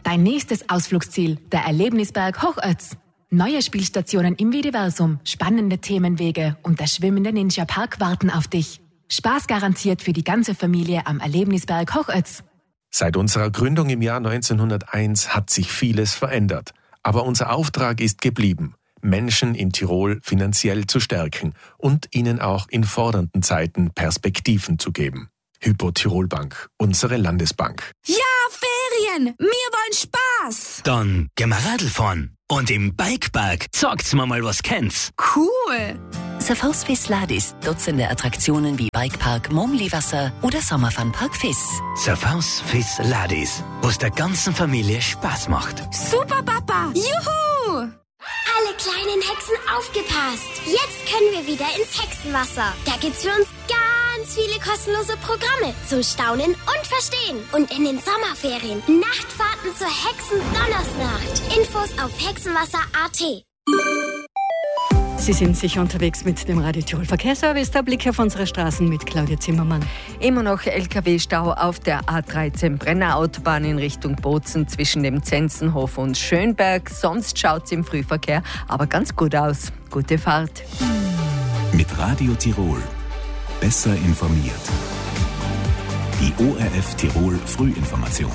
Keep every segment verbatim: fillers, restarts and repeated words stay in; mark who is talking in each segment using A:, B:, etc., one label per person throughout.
A: Dein nächstes Ausflugsziel, der Erlebnisberg Hochötz. Neue Spielstationen im Videversum, spannende Themenwege und der schwimmende Ninja-Park warten auf dich. Spaß garantiert für die ganze Familie am Erlebnisberg Hochötz.
B: Seit unserer Gründung im Jahr neunzehnhunderteins hat sich vieles verändert. Aber unser Auftrag ist geblieben, Menschen in Tirol finanziell zu stärken und ihnen auch in fordernden Zeiten Perspektiven zu geben. Hypo Tirol Bank, unsere Landesbank.
C: Ja, Ferien! Wir wollen Spaß!
D: Dann gehen wir Radl fahren. Und im Bikepark zeigt's mir mal, was kennt's.
C: Cool!
E: Surfhaus Fiss Ladis, Dutzende Attraktionen wie Bikepark, Momliwasser oder Sommerfunpark Fiss.
D: Surfhaus Fiss Ladis, wo's der ganzen Familie Spaß macht.
C: Super, Papa! Juhu!
F: Alle kleinen Hexen aufgepasst! Jetzt können wir wieder ins Hexenwasser. Da gibt's für uns ganz viele kostenlose Programme zum Staunen und Verstehen. Und in den Sommerferien Nachtfahrten zur Hexendonnersnacht. Infos auf hexenwasser punkt at.
G: Sie sind sicher unterwegs mit dem Radio Tirol Verkehrsservice. Der Blick auf unsere Straßen mit Claudia Zimmermann.
H: Immer noch L K W-Stau auf der A dreizehn Brenner Autobahn in Richtung Bozen zwischen dem Zenzenhof und Schönberg. Sonst schaut es im Frühverkehr aber ganz gut aus. Gute Fahrt.
I: Mit Radio Tirol. Besser informiert. Die O R F Tirol Frühinformation.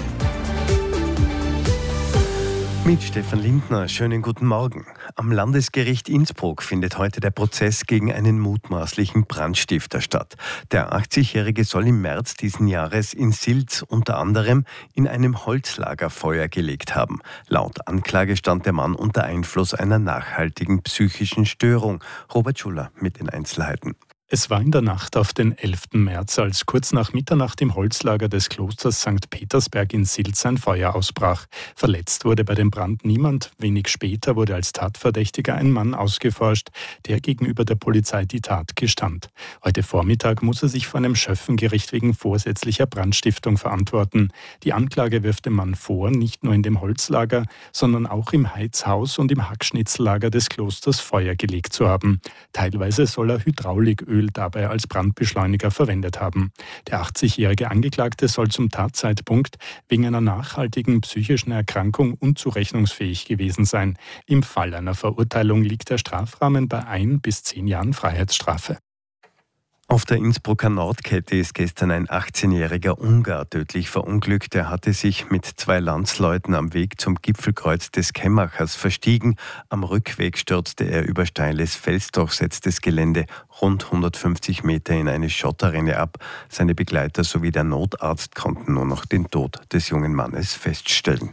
J: Mit Stefan Lindner, schönen guten Morgen. Am Landesgericht Innsbruck findet heute der Prozess gegen einen mutmaßlichen Brandstifter statt. Der achtzigjährige soll im März diesen Jahres in Silz unter anderem in einem Holzlager Feuer gelegt haben. Laut Anklage stand der Mann unter Einfluss einer nachhaltigen psychischen Störung. Robert Schuller mit den Einzelheiten.
K: Es war in der Nacht auf den elften März, als kurz nach Mitternacht im Holzlager des Klosters Sankt Petersberg in Silz ein Feuer ausbrach. Verletzt wurde bei dem Brand niemand. Wenig später wurde als Tatverdächtiger ein Mann ausgeforscht, der gegenüber der Polizei die Tat gestand. Heute Vormittag muss er sich vor einem Schöffengericht wegen vorsätzlicher Brandstiftung verantworten. Die Anklage wirft dem Mann vor, nicht nur in dem Holzlager, sondern auch im Heizhaus und im Hackschnitzellager des Klosters Feuer gelegt zu haben. Teilweise soll er Hydrauliköl dabei als Brandbeschleuniger verwendet haben. Der achtzigjährige Angeklagte soll zum Tatzeitpunkt wegen einer nachhaltigen psychischen Erkrankung unzurechnungsfähig gewesen sein. Im Fall einer Verurteilung liegt der Strafrahmen bei ein bis zehn Jahren Freiheitsstrafe.
J: Auf der Innsbrucker Nordkette ist gestern ein achtzehnjähriger Ungar tödlich verunglückt. Er hatte sich mit zwei Landsleuten am Weg zum Gipfelkreuz des Kämmachers verstiegen. Am Rückweg stürzte er über steiles, felsdurchsetztes Gelände rund hundertfünfzig Meter in eine Schotterrinne ab. Seine Begleiter sowie der Notarzt konnten nur noch den Tod des jungen Mannes feststellen.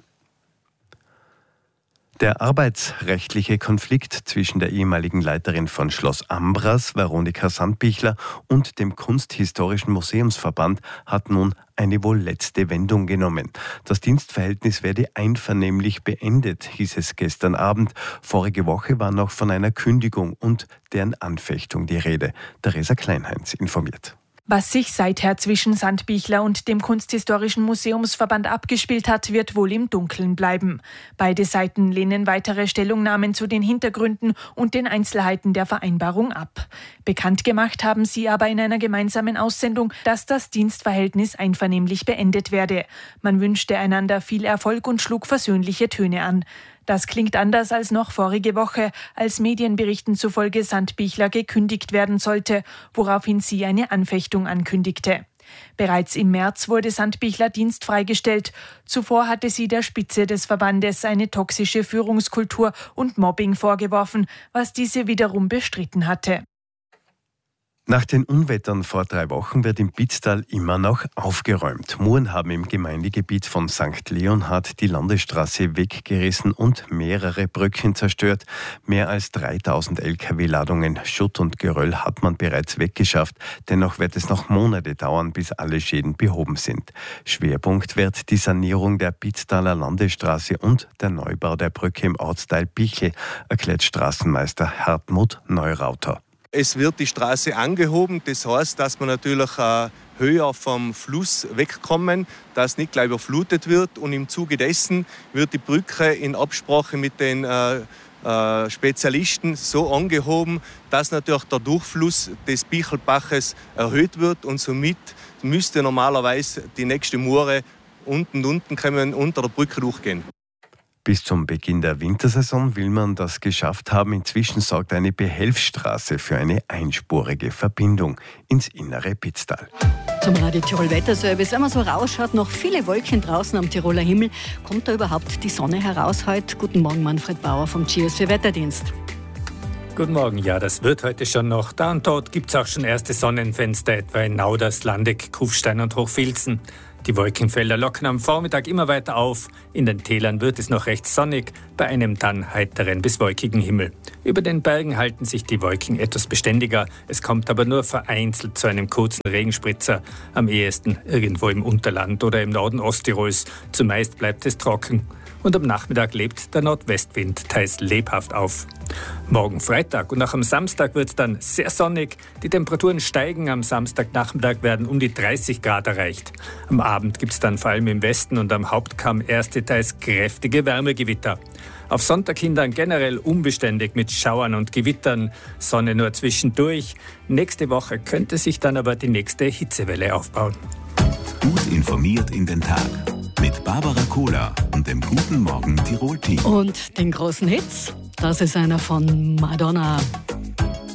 J: Der arbeitsrechtliche Konflikt zwischen der ehemaligen Leiterin von Schloss Ambras, Veronika Sandbichler, und dem Kunsthistorischen Museumsverband hat nun eine wohl letzte Wendung genommen. Das Dienstverhältnis werde einvernehmlich beendet, hieß es gestern Abend. Vorige Woche war noch von einer Kündigung und deren Anfechtung die Rede. Theresa Kleinheinz informiert.
L: Was sich seither zwischen Sandbichler und dem Kunsthistorischen Museumsverband abgespielt hat, wird wohl im Dunkeln bleiben. Beide Seiten lehnen weitere Stellungnahmen zu den Hintergründen und den Einzelheiten der Vereinbarung ab. Bekannt gemacht haben sie aber in einer gemeinsamen Aussendung, dass das Dienstverhältnis einvernehmlich beendet werde. Man wünschte einander viel Erfolg und schlug versöhnliche Töne an. Das klingt anders als noch vorige Woche, als Medienberichten zufolge Sandbichler gekündigt werden sollte, woraufhin sie eine Anfechtung ankündigte. Bereits im März wurde Sandbichler dienstfrei gestellt. Zuvor hatte sie der Spitze des Verbandes eine toxische Führungskultur und Mobbing vorgeworfen, was diese wiederum bestritten hatte.
J: Nach den Unwettern vor drei Wochen wird im Pitztal immer noch aufgeräumt. Muren haben im Gemeindegebiet von Sankt Leonhard die Landesstraße weggerissen und mehrere Brücken zerstört. Mehr als dreitausend L K W-Ladungen Schutt und Geröll hat man bereits weggeschafft. Dennoch wird es noch Monate dauern, bis alle Schäden behoben sind. Schwerpunkt wird die Sanierung der Pitztaler Landesstraße und der Neubau der Brücke im Ortsteil Bichl, erklärt Straßenmeister Hartmut Neurauter.
M: Es wird die Straße angehoben, das heißt, dass wir natürlich äh, höher vom Fluss wegkommen, dass nicht gleich überflutet wird, und im Zuge dessen wird die Brücke in Absprache mit den äh, äh, Spezialisten so angehoben, dass natürlich der Durchfluss des Bichlbaches erhöht wird, und somit müsste normalerweise die nächste Mure unten und unten können wir unter der Brücke durchgehen.
J: Bis zum Beginn der Wintersaison will man das geschafft haben. Inzwischen sorgt eine Behelfsstraße für eine einspurige Verbindung ins innere Pitztal.
G: Zum Radio Tirol Wetterservice. Wenn man so rausschaut, noch viele Wolken draußen am Tiroler Himmel. Kommt da überhaupt die Sonne heraus heute? Guten Morgen, Manfred Bauer vom G S V Wetterdienst.
N: Guten Morgen, ja, das wird heute schon noch. Da und dort gibt es auch schon erste Sonnenfenster, etwa in Nauders, Landeck, Kufstein und Hochfilzen. Die Wolkenfelder lockern am Vormittag immer weiter auf. In den Tälern wird es noch recht sonnig, bei einem dann heiteren bis wolkigen Himmel. Über den Bergen halten sich die Wolken etwas beständiger. Es kommt aber nur vereinzelt zu einem kurzen Regenspritzer. Am ehesten irgendwo im Unterland oder im Norden Osttirols. Zumeist bleibt es trocken. Und am Nachmittag lebt der Nordwestwind teils lebhaft auf. Morgen Freitag und auch am Samstag wird es dann sehr sonnig. Die Temperaturen steigen. Am Samstagnachmittag werden um die dreißig Grad erreicht. Am Abend gibt es dann vor allem im Westen und am Hauptkamm erste teils kräftige Wärmegewitter. Auf Sonntag hin dann generell unbeständig mit Schauern und Gewittern. Sonne nur zwischendurch. Nächste Woche könnte sich dann aber die nächste Hitzewelle aufbauen.
I: Gut informiert in den Tag. Mit Barbara Kohler und dem Guten Morgen Tirol-Team.
G: Und den großen Hits, das ist einer von Madonna.